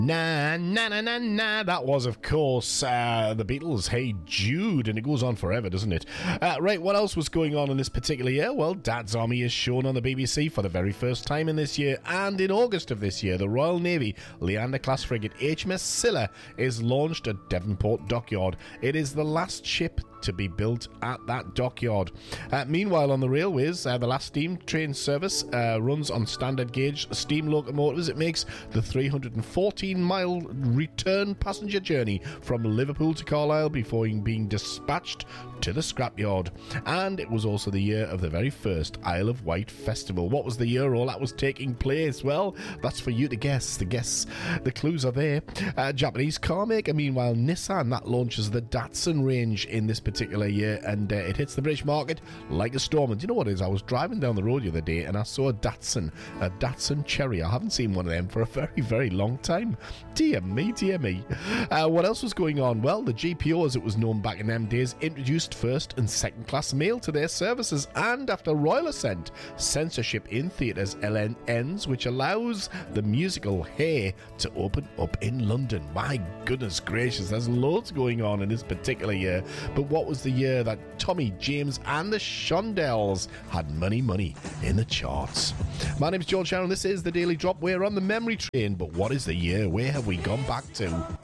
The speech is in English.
Na na na na na. That was, of course, the Beatles' Hey Jude, and it goes on forever, doesn't it? Right, what else was going on in this particular year? Well, Dad's Army is shown on the BBC for the very first time in this year, and in August of this year, the Royal Navy Leander-class frigate HMS Scylla is launched at Devonport Dockyard. It is the last ship to be built at that dockyard. Meanwhile, on the railways, the last steam train service runs on standard gauge steam locomotives. It makes the 314-mile return passenger journey from Liverpool to Carlisle before being dispatched to the scrapyard. And it was also the year of the very first Isle of Wight festival. What was the year all that was taking place? Well, that's for you to guess. The clues are there. Japanese car maker, meanwhile, Nissan, that launches the Datsun range in this particular year, and it hits the British market like a storm. And do you know what it is? I was driving down the road the other day and I saw a Datsun Cherry. I haven't seen one of them for a very, very long time. Dear me, dear me. What else was going on? Well, the GPO, as it was known back in them days, introduced first and second class mail to their services, and after royal assent, censorship in theatres ends, which allows the musical Hair to open up in London. My goodness gracious, there's loads going on in this particular year. But what was the year that Tommy James and the Shondells had money in the charts? My name's George Sharon. This is the Daily Drop. We're on the memory train, but what is the year? Where have we gone back to?